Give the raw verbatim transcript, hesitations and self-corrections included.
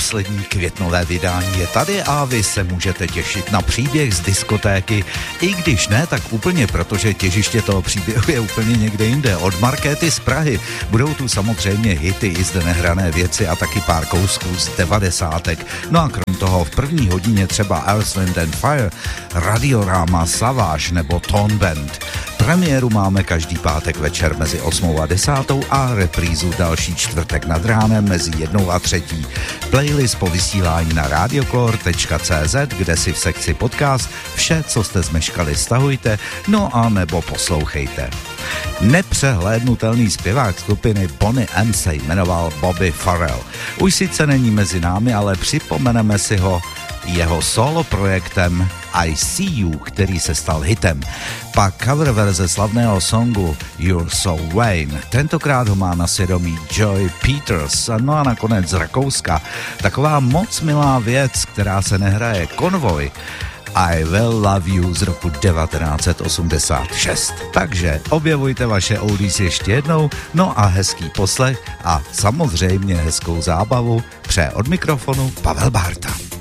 poslední květnové vydání je tady a vy se můžete těšit na příběh z diskotéky, i když ne tak úplně, protože těžiště toho příběhu je úplně někde jinde. Od Markéty z Prahy budou tu samozřejmě hity i zde nehrané věci a taky pár kousků z devadesátek. No a krom toho v první hodině třeba Earth, Wind and Fire, Radiorama, Savage nebo Tone Band. Premiéru máme každý pátek večer mezi osmou a desátou a reprízu další čtvrtek nad ránem mezi jednou a třetí. Playlist po vysílání na radiocore tečka cé zet, kde si v sekci podcast vše, co jste zmeškali, stahujte, no a nebo poslouchejte. Nepřehlédnutelný zpěvák skupiny Bonnie M se jmenoval Bobby Farrell. Už sice není mezi námi, ale připomeneme si ho jeho solo projektem I See You, který se stal hitem. Pak cover verze slavného songu You're So Vain. Tentokrát ho má na svědomí Joy Peters. No a nakonec z Rakouska taková moc milá věc, která se nehraje, Konvoj. I Will Love You z roku devatenáct set osmdesát šest. Takže objevujte vaše oldies ještě jednou, no a hezký poslech a samozřejmě hezkou zábavu přeje od mikrofonu Pavel Bárta.